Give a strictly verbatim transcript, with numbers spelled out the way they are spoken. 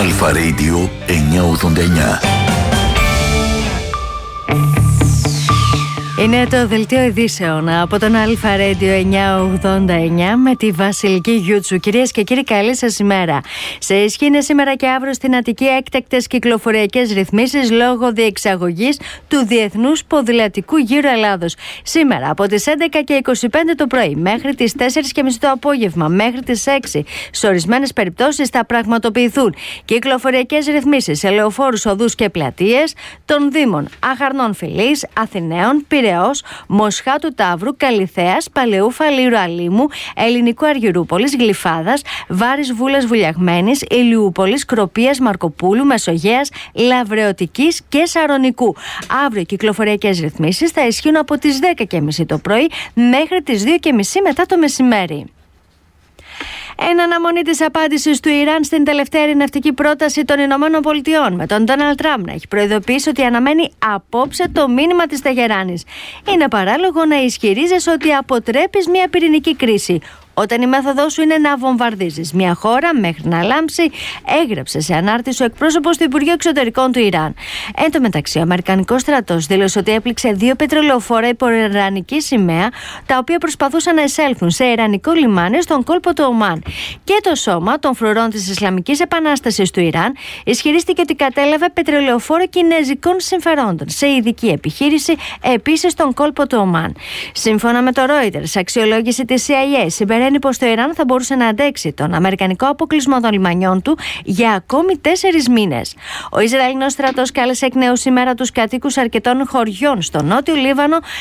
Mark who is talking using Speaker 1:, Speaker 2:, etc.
Speaker 1: Αλφα Radio εννιακόσια ογδόντα εννιά.
Speaker 2: Είναι το δελτίο ειδήσεων από τον Αλφα Radio εννιακόσια ογδόντα εννιά με τη Βασιλική Γιούτσου. Κυρίες και κύριοι, καλή σας ημέρα. Σε ισχύ είναι σήμερα και αύριο στην Αττική έκτακτες κυκλοφοριακές ρυθμίσεις λόγω διεξαγωγής του Διεθνούς Ποδηλατικού Γύρου Ελλάδος. Σήμερα από τις έντεκα και είκοσι πέντε το πρωί μέχρι τις τέσσερις και μισή το απόγευμα μέχρι τις έξι σε ορισμένες περιπτώσεις θα πραγματοποιηθούν κυκλοφοριακές ρυθμίσεις σε λεωφόρους, οδούς και πλατείες των Δήμων Αχαρνών Φυλής, Αθηναίων, Πειραιώς, Μοσχάτου Ταύρου, Καλιθέας, Παλαιού Φαλήρου Αλήμου, Ελληνικού Αργυρούπολης, Γλυφάδας, Βάρης Βούλας Βουλιαγμένης, Ηλιούπολης, Κροπίας, Μαρκοπούλου, Μεσογείας, Λαβρεωτικής και Σαρονικού. Αύριο κυκλοφοριακές ρυθμίσεις θα ισχύουν από τις δέκα και μισή το πρωί μέχρι τις δύο και μισή μετά το μεσημέρι. Εν αναμονή της απάντησης του Ιράν στην τελευταία ειρηνευτική πρόταση των Ηνωμένων Πολιτειών, με τον Ντόναλντ Τραμπ να έχει προειδοποιήσει ότι αναμένει απόψε το μήνυμα της Τεχεράνης. Είναι παράλογο να ισχυρίζεσαι ότι αποτρέπεις μια πυρηνική κρίση όταν η μέθοδός σου είναι να βομβαρδίζεις μια χώρα μέχρι να λάμψει, έγραψε σε ανάρτηση ο εκπρόσωπος του Υπουργείου Εξωτερικών του Ιράν. Εν τω μεταξύ, ο Αμερικανικός στρατός δήλωσε ότι έπληξε δύο πετρελαιοφόρα υπό ιρανική σημαία, τα οποία προσπαθούσαν να εισέλθουν σε ιρανικό λιμάνι στον κόλπο του Ομάν. Και το σώμα των φρουρών της Ισλαμικής Επανάστασης του Ιράν ισχυρίστηκε ότι κατέλαβε πετρελαιοφόρο κινέζικων συμφερόντων σε ειδική επιχείρηση επίσης στον κόλπο του Ομάν. Σύμφωνα με το Reuters, αξιολόγηση της σι άι έι συμπεραίνει πως το Ιράν θα μπορούσε να αντέξει τον αμερικανικό αποκλεισμό των λιμανιών του για ακόμη τέσσερις μήνες. Ο Ισραηλινός στρατός κάλεσε εκ νέου σήμερα τους κατοίκους αρκετών χωριών στο νότιο Λίβανο